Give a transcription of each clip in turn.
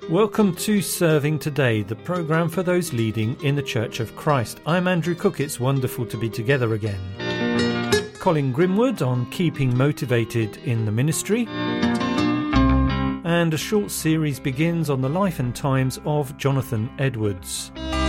Welcome to Serving Today, the programme for those leading in the Church of Christ. I'm Andrew Cook. It's wonderful to be together again. Colin Grimwood on keeping motivated in the ministry. And a short series begins on the life and times of Jonathan Edwards.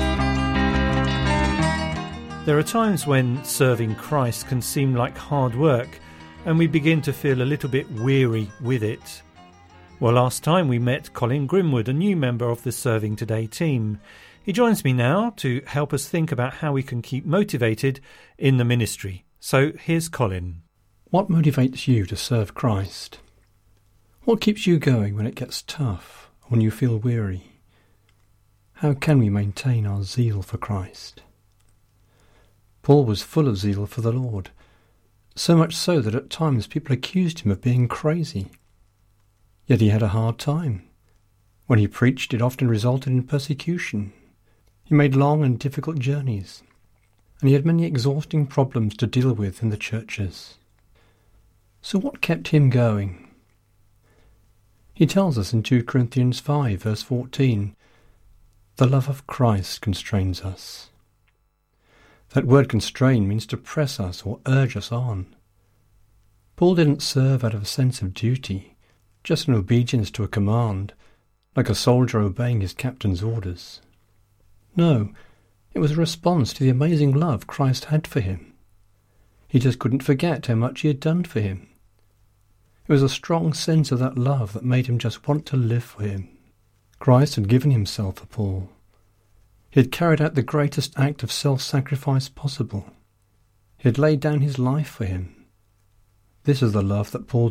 There are times when serving Christ can seem like hard work, and we begin to feel a little bit weary with it. Well, last time we met Colin Grimwood, a new member of the Serving Today team. He joins me now to help us think about how we can keep motivated in the ministry. So here's Colin. What motivates you to serve Christ? What keeps you going when it gets tough, when you feel weary? How can we maintain our zeal for Christ? Paul was full of zeal for the Lord, so much so that at times people accused him of being crazy. Yet he had a hard time. When he preached, it often resulted in persecution. He made long and difficult journeys, and he had many exhausting problems to deal with in the churches. So what kept him going? He tells us in 2 Corinthians 5, verse 14, "The love of Christ constrains us." That word constrain means to press us or urge us on. Paul didn't serve out of a sense of duty, just in obedience to a command, like a soldier obeying his captain's orders. No, it was a response to the amazing love Christ had for him. He just couldn't forget how much he had done for him. It was a strong sense of that love that made him just want to live for him. Christ had given himself for Paul. He had carried out the greatest act of self-sacrifice possible. He had laid down his life for him. This is the love that Paul